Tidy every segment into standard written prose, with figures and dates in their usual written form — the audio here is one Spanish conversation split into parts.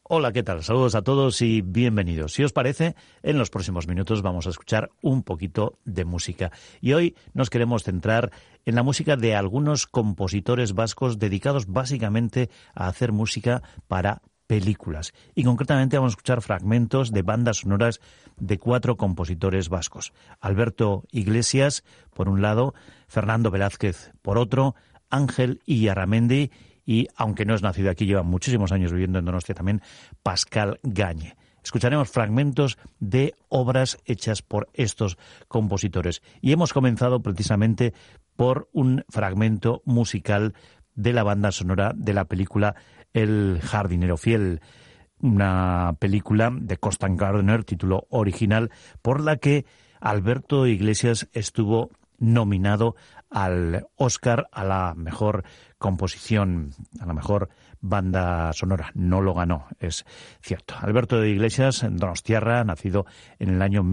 Hola, ¿qué tal? Saludos a todos y bienvenidos. Si os parece, en los próximos minutos vamos a escuchar un poquito de música. Y hoy nos queremos centrar en la música de algunos compositores vascos dedicados básicamente a hacer música para películas. Y concretamente vamos a escuchar fragmentos de bandas sonoras de 4 compositores vascos. Alberto Iglesias, por un lado, Fernando Velázquez, por otro, Ángel Illarramendi, y, aunque no es nacido aquí, lleva muchísimos años viviendo en Donostia también, Pascal Gagne. Escucharemos fragmentos de obras hechas por estos compositores. Y hemos comenzado precisamente por un fragmento musical de la banda sonora de la película El jardinero fiel, una película de Constant Gardener, título original, por la que Alberto Iglesias estuvo nominado al Oscar a la mejor composición, a la mejor banda sonora. No lo ganó, es cierto. Alberto de Iglesias, donostiarra, nacido en el año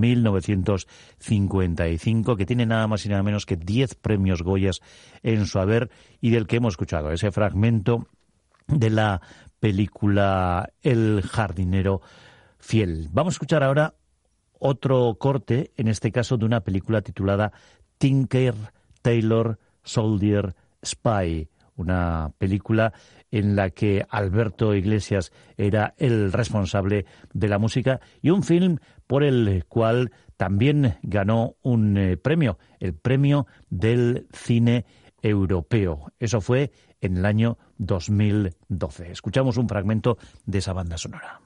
1955, que tiene nada más y nada menos que 10 premios Goyas en su haber, y del que hemos escuchado ese fragmento de la película El jardinero fiel. Vamos a escuchar ahora otro corte, en este caso de una película titulada Tinker, Tailor, Soldier, Spy, una película en la que Alberto Iglesias era el responsable de la música, y un film por el cual también ganó un premio, el premio del cine europeo. Eso fue en el año 2012. Escuchamos un fragmento de esa banda sonora.